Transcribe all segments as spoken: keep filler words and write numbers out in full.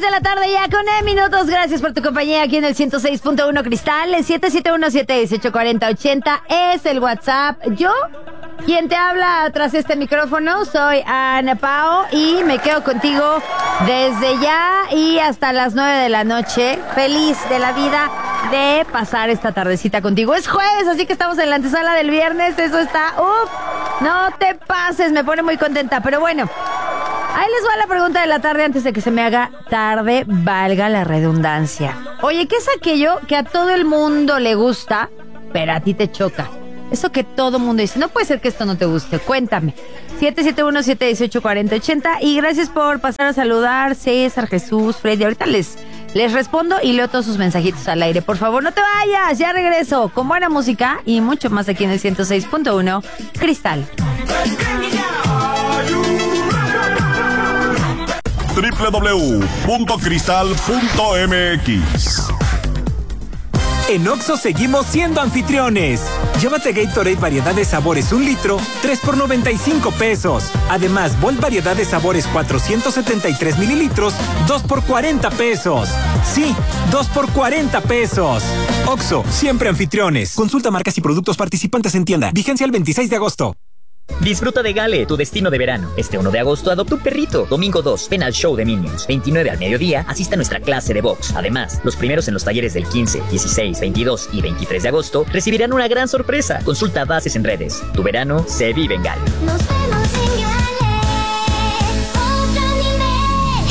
de la tarde ya con nueve minutos. Gracias por tu compañía aquí en el ciento seis punto uno Cristal. El siete siete uno, siete uno ocho, cuatro cero ocho cero es el WhatsApp. Yo, quien te habla tras este micrófono, soy Ana Pao y me quedo contigo desde ya y hasta las nueve de la noche. Feliz de la vida de pasar esta tardecita contigo. Es jueves, así que estamos en la antesala del viernes. Eso está, uff, no te pases, me pone muy contenta. Pero bueno, ahí les va la pregunta de la tarde antes de que se me haga tarde, valga la redundancia. Oye, ¿qué es aquello que a todo el mundo le gusta, pero a ti te choca? Eso que todo el mundo dice, no puede ser que esto no te guste, cuéntame. siete siete uno, siete uno ocho, cuatro cero ocho cero. Y gracias por pasar a saludar, César, Jesús, Freddy. Ahorita les, les respondo y leo todos sus mensajitos al aire. Por favor, no te vayas, ya regreso con buena música y mucho más aquí en el ciento seis punto uno Cristal. doble u doble u doble u punto cristal punto m x. En Oxxo seguimos siendo anfitriones. Llévate Gatorade variedad de sabores un litro, tres por noventa y cinco pesos. Además, Volt variedad de sabores cuatrocientos setenta y tres mililitros, dos por cuarenta pesos. Sí, dos por cuarenta pesos. Oxxo, siempre anfitriones. Consulta marcas y productos participantes en tienda. Vigencia el veintiséis de agosto. Disfruta de Gale, tu destino de verano. Este uno de agosto adopta un perrito. Domingo dos, ven al show de Minions. veintinueve al mediodía, asista a nuestra clase de box. Además, los primeros en los talleres del quince, dieciséis, veintidós y veintitrés de agosto recibirán una gran sorpresa. Consulta bases en redes. Tu verano se vive en Gale. Nos vemos en Gale, otro nivel.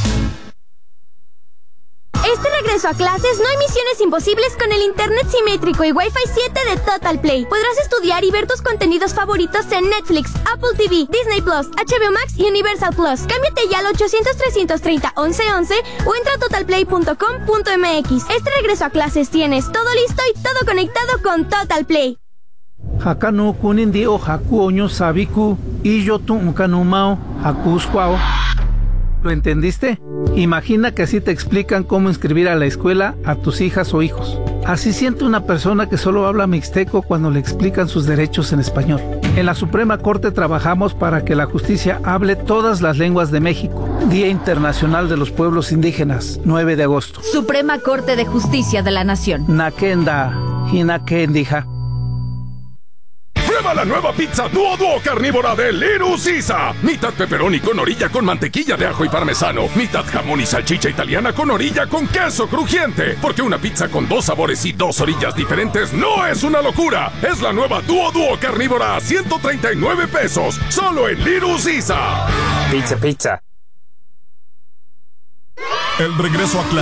Este regreso a clases no hay misiones imposibles con el internet simétrico y Wi-Fi siete de Total Play. Podrás estudiar y ver tus contenidos favoritos en Netflix, Apple T V, Disney Plus, H B O Max y Universal Plus. Cámbiate ya al ochocientos, trescientos treinta, once once o entra a total play punto com punto m x. Este regreso a clases tienes todo listo y todo conectado con Total Play. Hakano kunindi o haku oño sabiku y yo tu unkanumao hakuskwao. ¿Lo entendiste? Imagina que así te explican cómo inscribir a la escuela a tus hijas o hijos. Así siente una persona que solo habla mixteco cuando le explican sus derechos en español. En la Suprema Corte trabajamos para que la justicia hable todas las lenguas de México. Día Internacional de los Pueblos Indígenas, nueve de agosto. Suprema Corte de Justicia de la Nación. Nakenda, hinakendija. Prueba la nueva pizza Duo Duo carnívora de Little Caesar. Mitad pepperoni con orilla con mantequilla de ajo y parmesano. Mitad jamón y salchicha italiana con orilla con queso crujiente. Porque una pizza con dos sabores y dos orillas diferentes no es una locura. Es la nueva Duo Duo carnívora a ciento treinta y nueve pesos. Solo en Little Caesar. Pizza, pizza. El regreso a clase.